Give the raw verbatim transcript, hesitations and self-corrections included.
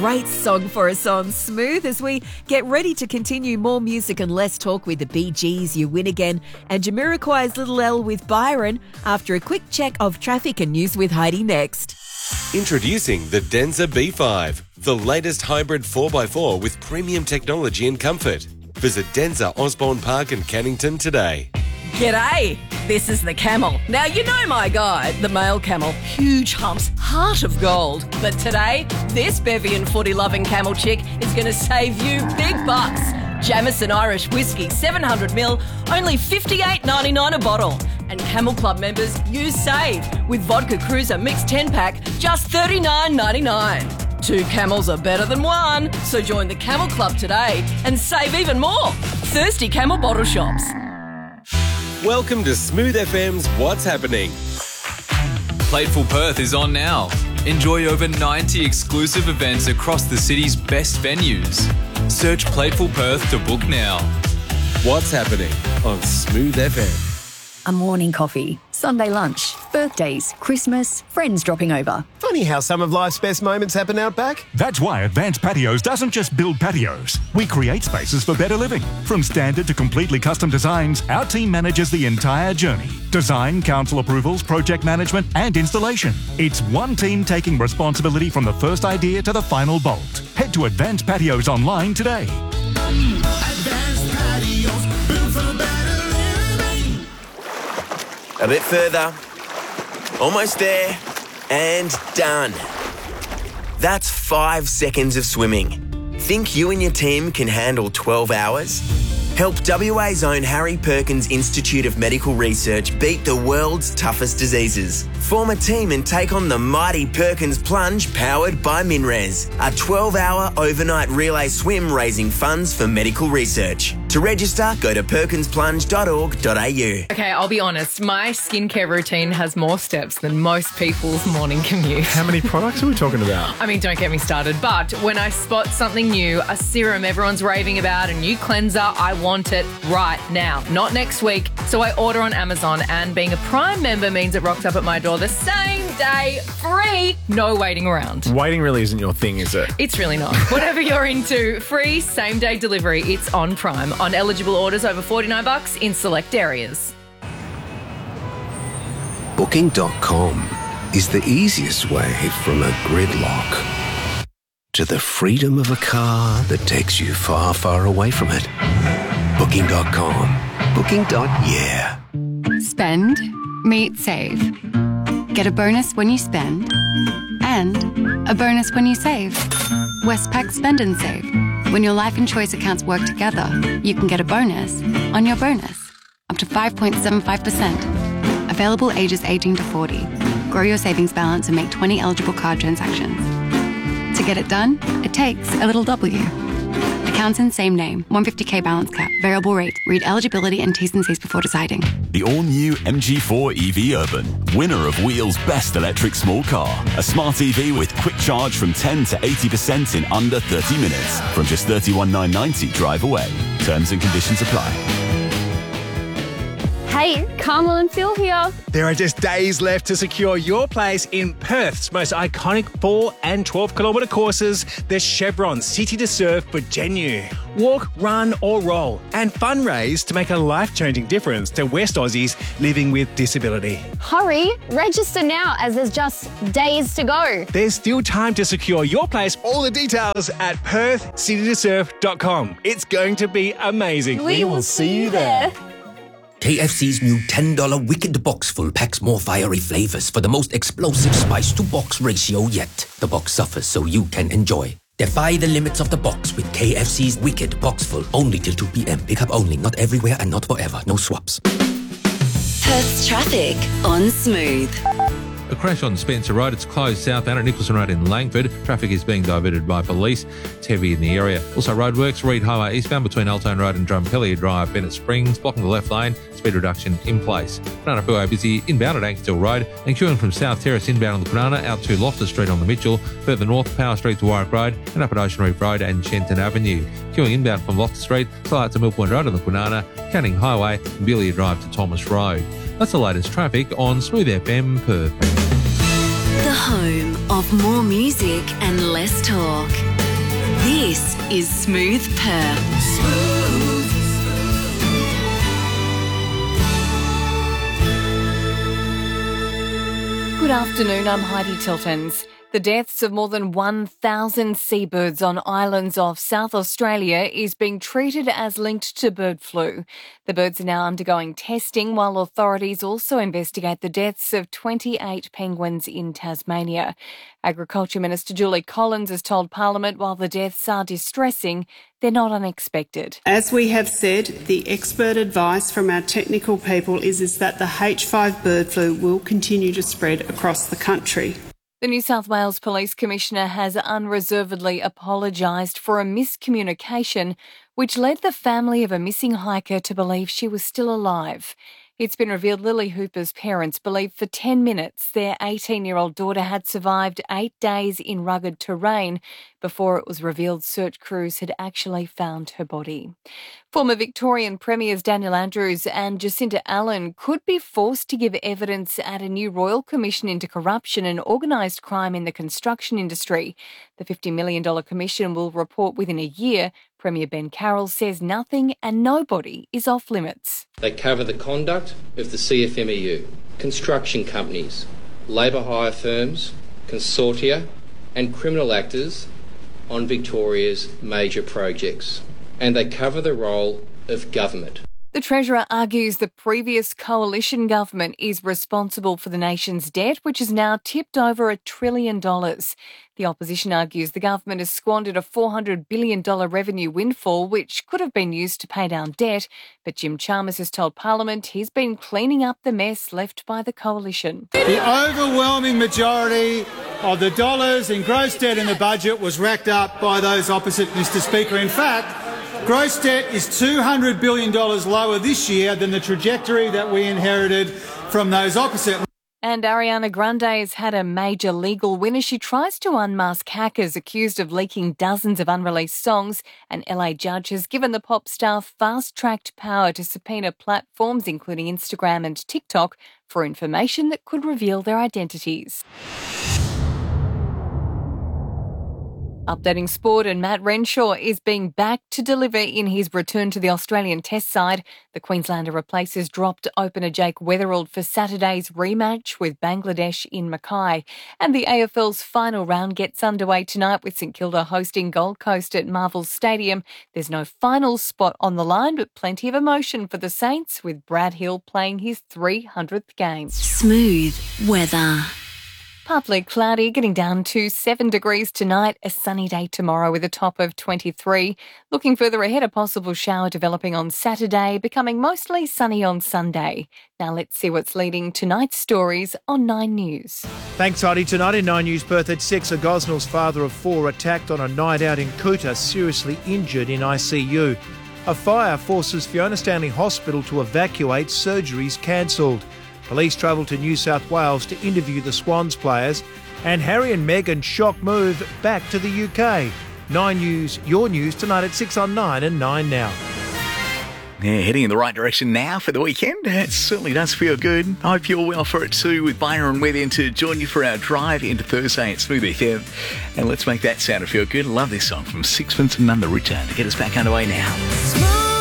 great song for us on Smooth as we get ready to continue more music and less talk with the Bee Gees, You Win Again, and Jamiroquai's Little L with Byron after a quick check of traffic and news with Heidi next. Introducing the Denza B five, the latest hybrid four by four with premium technology and comfort. Visit Denza Osborne Park in Cannington today. G'day, this is the Camel. Now, you know my guy, the male camel, huge humps, heart of gold. But today, this bevy and footy-loving camel chick is going to save you big bucks. Jamison Irish Whiskey, seven hundred mil, only fifty-eight ninety-nine a bottle. And Camel Club members, you save with Vodka Cruiser Mixed ten pack, just thirty-nine ninety-nine. Two camels are better than one, so join the Camel Club today and save even more. Thirsty Camel Bottle Shops. Welcome to Smooth F M's What's Happening. Plateful Perth is on now. Enjoy over ninety exclusive events across the city's best venues. Search Plateful Perth to book now. What's Happening on Smooth F M. A morning coffee, Sunday lunch, birthdays, Christmas, friends dropping over. Funny how some of life's best moments happen out back. That's why Advanced Patios doesn't just build patios. We create spaces for better living. From standard to completely custom designs, our team manages the entire journey. Design, council approvals, project management and installation. It's one team taking responsibility from the first idea to the final bolt. Head to Advanced Patios online today. Advanced Patios, built for better living. A bit further. Almost there. And done. That's five seconds of swimming. Think you and your team can handle twelve hours? Help W A's own Harry Perkins Institute of Medical Research beat the world's toughest diseases. Form a team and take on the mighty Perkins Plunge powered by MinRes, a twelve-hour overnight relay swim raising funds for medical research. To register, go to perkins plunge dot org dot a u. Okay, I'll be honest, my skincare routine has more steps than most people's morning commute. How many products are we talking about? I mean, don't get me started, but when I spot something new, a serum everyone's raving about, a new cleanser, I want it right now, not next week. So I order on Amazon, and being a Prime member means it rocks up at my door the same day, free, no waiting around. Waiting really isn't your thing, is it? It's really not. Whatever you're into, free same-day delivery, it's on Prime. On eligible orders over forty-nine bucks in select areas. Booking dot com is the easiest way from a gridlock to the freedom of a car that takes you far, far away from it. Booking dot com. Booking. Yeah. Spend, meet, save. Get a bonus when you spend and a bonus when you save. Westpac Spend and Save. When your life and choice accounts work together, you can get a bonus on your bonus, up to five point seven five percent. Available ages eighteen to forty. Grow your savings balance and make twenty eligible card transactions. To get it done, it takes a little W. Accounts in same name, one hundred fifty k balance cap, variable rate. Read eligibility and T's and C's before deciding. The all-new M G four E V Urban, winner of Wheel's Best Electric Small Car. A smart E V with quick charge from ten to eighty percent in under thirty minutes. From just thirty-one thousand nine hundred ninety drive away. Terms and conditions apply. Hey, Carmel and Phil here. There are just days left to secure your place in Perth's most iconic four and twelve kilometre courses, the Chevron City to Surf Virginia. Walk, run or roll and fundraise to make a life-changing difference to West Aussies living with disability. Hurry, register now as there's just days to go. There's still time to secure your place. All the details at perth city to surf dot com. It's going to be amazing. We, we will see you there. K F C's new ten dollar Wicked Box Full packs more fiery flavors for the most explosive spice-to-box ratio yet. The box suffers so you can enjoy. Defy the limits of the box with K F C's Wicked Box Full. Only till two p.m. Pickup only, not everywhere and not forever. No swaps. Perth's traffic on Smooth. A crash on Spencer Road. It's closed southbound at Nicholson Road in Langford. Traffic is being diverted by police. It's heavy in the area. Also roadworks, Reed Highway eastbound between Altone Road and Drumpellier Drive, Bennett Springs, blocking the left lane. Speed reduction in place. Kwinana busy inbound at Ankstil Road and queuing from South Terrace inbound on the Kwinana out to Loftus Street on the Mitchell. Further north, Power Street to Warwick Road and up at Ocean Reef Road and Shenton Avenue. Queuing inbound from Loftus Street, still out to Mill Point Road on the Kwinana, Canning Highway and Billiard Drive to Thomas Road. That's the latest traffic on Smooth F M Perth. The home of more music and less talk. This is Smooth Perth. Good afternoon, I'm Heidi Tiltons. The deaths of more than one thousand seabirds on islands off South Australia is being treated as linked to bird flu. The birds are now undergoing testing while authorities also investigate the deaths of twenty-eight penguins in Tasmania. Agriculture Minister Julie Collins has told Parliament while the deaths are distressing, they're not unexpected. As we have said, the expert advice from our technical people is, is that the H five bird flu will continue to spread across the country. The New South Wales Police Commissioner has unreservedly apologised for a miscommunication which led the family of a missing hiker to believe she was still alive. It's been revealed Lily Hooper's parents believed for ten minutes their eighteen-year-old daughter had survived eight days in rugged terrain before it was revealed search crews had actually found her body. Former Victorian Premiers Daniel Andrews and Jacinta Allen could be forced to give evidence at a new Royal Commission into corruption and organised crime in the construction industry. The fifty million dollars commission will report within a year. Premier Ben Carroll says nothing and nobody is off limits. They cover the conduct of the C F M E U, construction companies, labour hire firms, consortia and criminal actors on Victoria's major projects. And they cover the role of government. The Treasurer argues the previous coalition government is responsible for the nation's debt, which is now tipped over a trillion dollars. The opposition argues the government has squandered a four hundred billion dollars revenue windfall, which could have been used to pay down debt. But Jim Chalmers has told Parliament he's been cleaning up the mess left by the coalition. The overwhelming majority of the dollars in gross debt in the budget was racked up by those opposite, Mister Speaker. In fact, gross debt is two hundred billion dollars lower this year than the trajectory that we inherited from those opposite. And Ariana Grande has had a major legal win as she tries to unmask hackers accused of leaking dozens of unreleased songs. An L A judge has given the pop star fast-tracked power to subpoena platforms including Instagram and TikTok for information that could reveal their identities. Updating sport, and Matt Renshaw is being backed to deliver in his return to the Australian Test side. The Queenslander replaces dropped opener Jake Weatherald for Saturday's rematch with Bangladesh in Mackay. And the A F L's final round gets underway tonight with St Kilda hosting Gold Coast at Marvel Stadium. There's no final spot on the line, but plenty of emotion for the Saints with Brad Hill playing his three hundredth game. Smooth weather. Partly cloudy, getting down to seven degrees tonight, a sunny day tomorrow with a top of twenty-three. Looking further ahead, a possible shower developing on Saturday, becoming mostly sunny on Sunday. Now let's see what's leading tonight's stories on Nine News. Thanks, Heidi. Tonight in Nine News, Perth at six, a Gosnell's father of four attacked on a night out in Kuta, seriously injured in I C U. A fire forces Fiona Stanley Hospital to evacuate, surgeries cancelled. Police travel to New South Wales to interview the Swans players. And Harry and Meghan shock move back to the U K. Nine News, your news tonight at six on Nine and Nine Now. Yeah, heading in the right direction now for the weekend. It certainly does feel good. I hope you're well for it too, with Byron Within to join you for our drive into Thursday at Smooth F M. And let's make that sound feel good. Love this song from Sixpence and None the Richer to get us back underway now.